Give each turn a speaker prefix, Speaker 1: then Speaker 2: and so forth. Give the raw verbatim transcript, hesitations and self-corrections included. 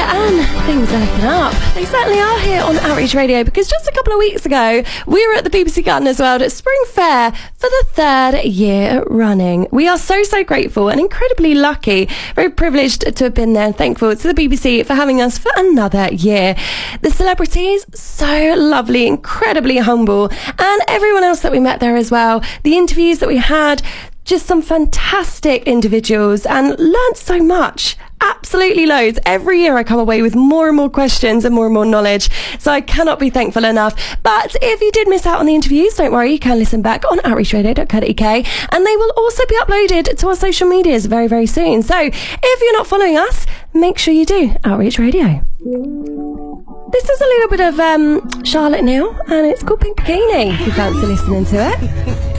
Speaker 1: and things are looking up. They certainly are here on Outreach Radio, because just a couple of weeks ago, we were at the B B C Gardeners World at Spring Fair for the third year running. We are so, so grateful and incredibly lucky, very privileged to have been there, and thankful to the B B C for having us for another year. The celebrities, so lovely, incredibly humble, and everyone else that we met there as well. The interviews that we had, just some fantastic individuals, and learnt so much. Absolutely loads. Every year I come away with more and more questions and more and more knowledge, so I cannot be thankful enough. But if you did miss out on the interviews, don't worry, you can listen back on outreach radio dot co dot uk, and they will also be uploaded to our social medias very, very soon. So if you're not following us, make sure you do. Outreach Radio. This is a little bit of um, Charlotte now, and it's called Pink Bikini, if you fancy listening to it.